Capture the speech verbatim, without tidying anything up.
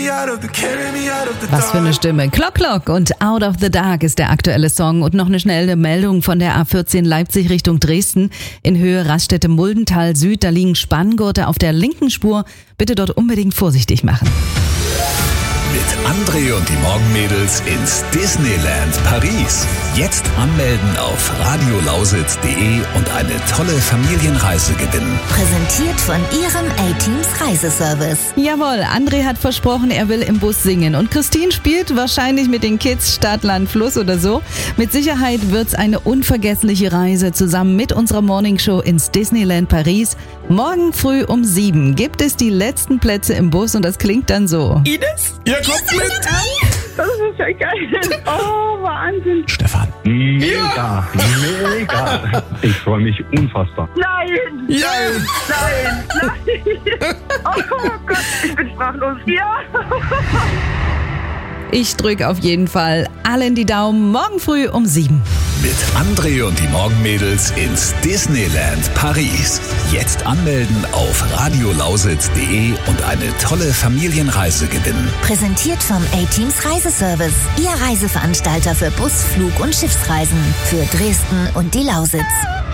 Was für eine Stimme. Clock Clock und Out of the Dark ist der aktuelle Song. Und noch eine schnelle Meldung von der A vierzehn Leipzig Richtung Dresden. In Höhe Raststätte-Muldental Süd, da liegen Spanngurte auf der linken Spur. Bitte dort unbedingt vorsichtig machen. Mit André und die Morgenmädels ins Disneyland Paris. Jetzt anmelden auf radiolausitz punkt de und eine tolle Familienreise gewinnen. Präsentiert von Ihrem A-Teams Reiseservice. Jawohl, André hat versprochen, er will im Bus singen. Und Christine spielt wahrscheinlich mit den Kids Stadt, Land, Fluss oder so. Mit Sicherheit wird's eine unvergessliche Reise zusammen mit unserer Morningshow ins Disneyland Paris. Morgen früh um sieben gibt es die letzten Plätze im Bus und das klingt dann so. Ines, ihr kommt mit! Das ist ja geil. Oh, Wahnsinn. Stefan. Mega, mega. Ich freue mich unfassbar. Nein! Ja! Nein! Nein! Oh Gott, ich bin sprachlos. Ja! Ich drücke auf jeden Fall allen die Daumen. Morgen früh um sieben. Mit André und die Morgenmädels ins Disneyland Paris. Jetzt anmelden auf radiolausitz punkt de und eine tolle Familienreise gewinnen. Präsentiert vom A-Teams Reiseservice. Ihr Reiseveranstalter für Bus-, Flug- und Schiffsreisen. Für Dresden und die Lausitz.